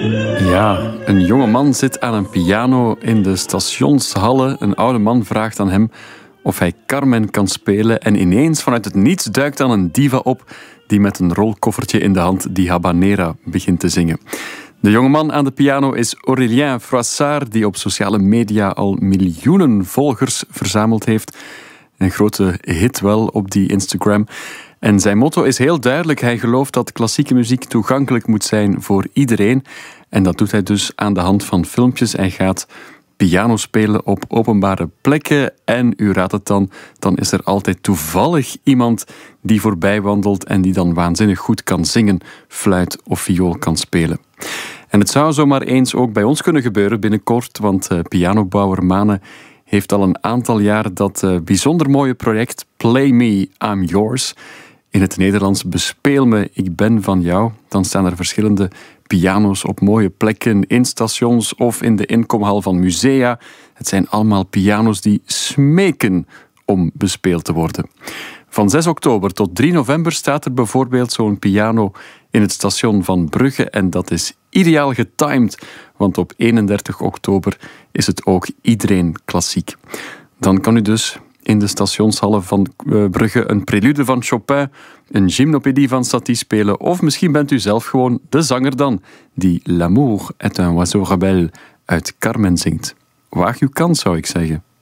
Ja, een jonge man zit aan een piano in de stationshallen. Een oude man vraagt aan hem of hij Carmen kan spelen. En ineens vanuit het niets duikt dan een diva op die met een rolkoffertje in de hand die habanera begint te zingen. De jongeman aan de piano is Aurélien Froissart, die op sociale media al miljoenen volgers verzameld heeft. Een grote hit wel op die Instagram. En zijn motto is heel duidelijk. Hij gelooft dat klassieke muziek toegankelijk moet zijn voor iedereen. En dat doet hij dus aan de hand van filmpjes. Hij gaat piano spelen op openbare plekken. En u raadt het dan is er altijd toevallig iemand die voorbij wandelt en die dan waanzinnig goed kan zingen, fluit of viool kan spelen. En het zou zomaar eens ook bij ons kunnen gebeuren binnenkort, want pianobouwer Mane heeft al een aantal jaar dat bijzonder mooie project Play Me, I'm Yours. In het Nederlands Bespeel me, ik ben van jou. Dan staan er verschillende piano's op mooie plekken, in stations of in de inkomhal van musea. Het zijn allemaal piano's die smeken om bespeeld te worden. Van 6 oktober tot 3 november staat er bijvoorbeeld zo'n piano in het station van Brugge. En dat is ideaal getimed, want op 31 oktober is het ook iedereen klassiek. Dan kan u dus in de stationshallen van Brugge een prelude van Chopin, een gymnopédie van Satie spelen, of misschien bent u zelf gewoon de zanger dan, die L'amour est un oiseau rebelle uit Carmen zingt. Waag uw kans, zou ik zeggen.